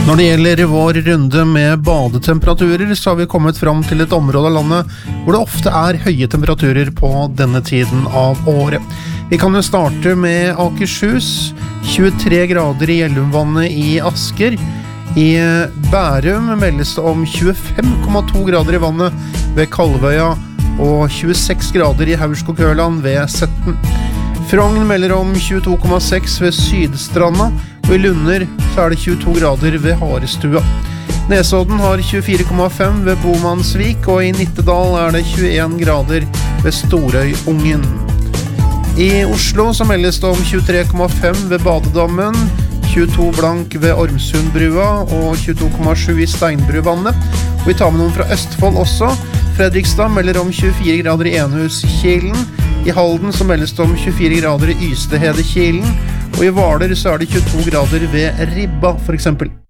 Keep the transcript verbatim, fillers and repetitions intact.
Når det gjelder vår runde med badetemperaturer, så har vi kommet fram til et område av landet hvor det ofte er høye temperaturer på denne tiden av året. Vi kan jo starte med Akershus, tjuetre grader i Gjellumvannet i Asker. I Bærum meldes det om tjuefem komma to grader i vannet ved Kalvøya og tjueseks grader i Haurskog-Høland ved Setten. Frogn melder om tjueto komma seks ved Sydstranda, og i Lunder så er det tjueto grader ved Harestua. Nesodden har tjuefire komma fem ved Bomansvik, og i Nittedal er det tjueen grader ved Storøyungen. I Oslo så meldes det om tjuetre komma fem ved Badedammen, tjueto blank ved Ormsundbrua og tjueto komma sju i Steinbruvannet. Og vi tar med noen fra Østfold også. Fredrikstad melder om tjuefire grader i Enhuskilen. I Halden så meldes det om tjuefire grader i Ystedhedekilen. Og i Hvaler så er det tjueto grader ved Ribba for eksempel.